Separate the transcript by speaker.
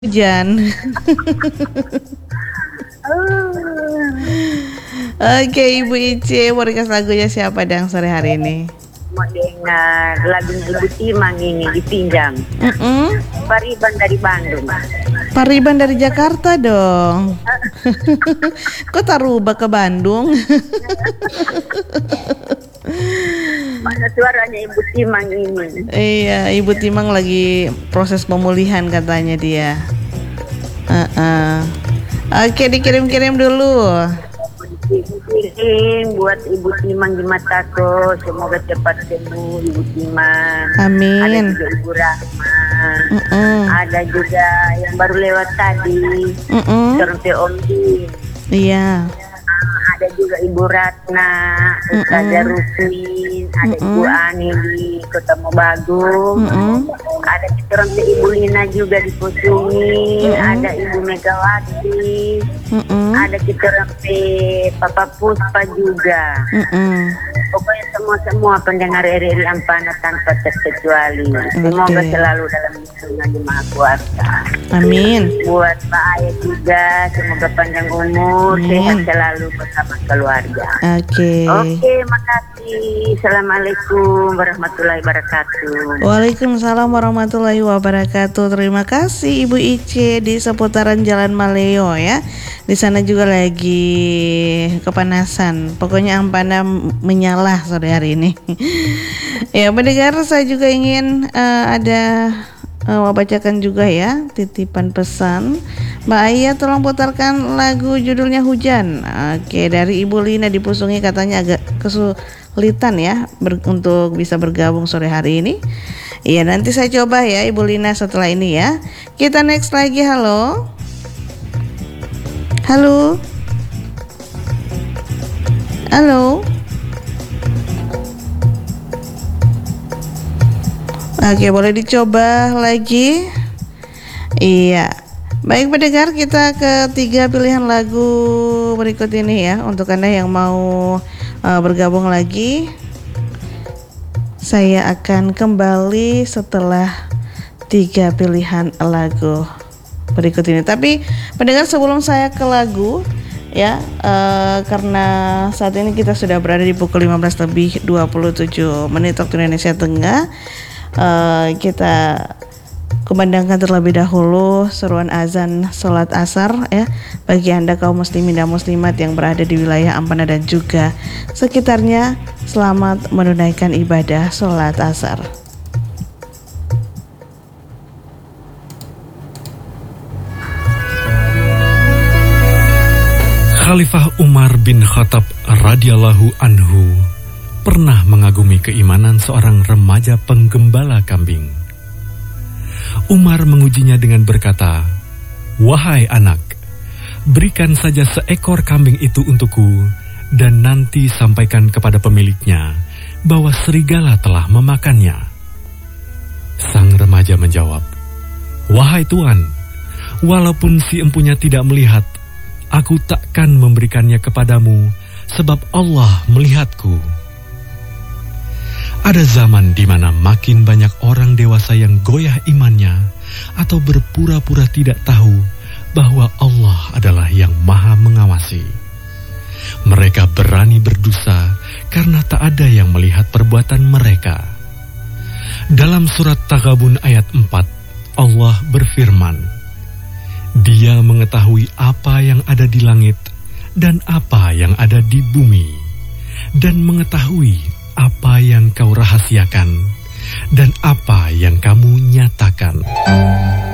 Speaker 1: Hujan. Oke, Ibu Ice, mau request lagunya siapa dang sore hari ini?
Speaker 2: Mau dengar lagunya Ibu Timang ini dipinjam. Pariban dari Bandung.
Speaker 1: Pariban dari Jakarta dong. Kok Taruba ke Bandung?
Speaker 2: Mana suaranya Ibu Timang ini?
Speaker 1: Iya, Ibu Timang lagi proses pemulihan katanya dia. Oke, dikirim-kirim dulu.
Speaker 2: Dikirim buat Ibu Timang di mataku. Semoga cepat sembuh Ibu Timang.
Speaker 1: Amin.
Speaker 2: Ada juga Ibu Rahma. Ada juga yang baru lewat tadi. Terus Ondi.
Speaker 1: Iya.
Speaker 2: Ada juga Ibu Ratna, Ustazah Rusmin, ada Ibu Ani di Kota Mobagung, ada kita Ibu Lina juga di Pusungi, ada Ibu Megawati, ada kita Papa Puspa juga. Pokoknya semua pendengar RRI Ampana tanpa terkecuali. Semoga selalu dalam lindungan Yang Maha Kuasa.
Speaker 1: Amin.
Speaker 2: Buat Pak Ayah juga, semoga panjang umur, sehat selalu bersama keluarga.
Speaker 1: Oke,
Speaker 2: makasih. Assalamualaikum warahmatullahi wabarakatuh.
Speaker 1: Waalaikumsalam warahmatullahi wabarakatuh. Terima kasih Ibu Ice di seputaran Jalan Maleo ya. Di sana juga lagi kepanasan. Pokoknya Ampana menyala sore hari ini. Ya, pendengar, saya juga ingin mau bacakan juga ya titipan pesan. Mbak Ayah, tolong putarkan lagu judulnya Hujan. Oke, dari Ibu Lina di Pusungi, katanya agak kesulitan ya untuk bisa bergabung sore hari ini. Iya, nanti saya coba ya Ibu Lina setelah ini ya. Kita next lagi. Halo. Oke, boleh dicoba lagi. Iya. Baik pendengar, kita ke 3 pilihan lagu berikut ini ya. Untuk Anda yang mau bergabung lagi, saya akan kembali setelah 3 pilihan lagu berikut ini. Tapi pendengar, sebelum saya ke lagu ya, karena saat ini kita sudah berada di pukul 15:27 waktu Indonesia Tengah. Kita kumandangkan terlebih dahulu seruan azan sholat asar ya, bagi Anda kaum muslimin dan muslimat yang berada di wilayah Ampana dan juga sekitarnya. Selamat menunaikan ibadah sholat asar.
Speaker 3: Khalifah Umar bin Khattab radhiyallahu anhu pernah mengagumi keimanan seorang remaja penggembala kambing. Umar mengujinya dengan berkata, "Wahai anak, berikan saja seekor kambing itu untukku, dan nanti sampaikan kepada pemiliknya bahwa serigala telah memakannya." Sang remaja menjawab, "Wahai Tuan, walaupun si empunya tidak melihat, aku takkan memberikannya kepadamu, sebab Allah melihatku." Ada zaman di mana makin banyak orang dewasa yang goyah imannya atau berpura-pura tidak tahu bahwa Allah adalah yang Maha Mengawasi. Mereka berani berdosa karena tak ada yang melihat perbuatan mereka. Dalam surat Taghabun ayat 4, Allah berfirman, "Dia mengetahui apa yang ada di langit dan apa yang ada di bumi, dan mengetahui apa yang kau rahasiakan dan apa yang kamu nyatakan."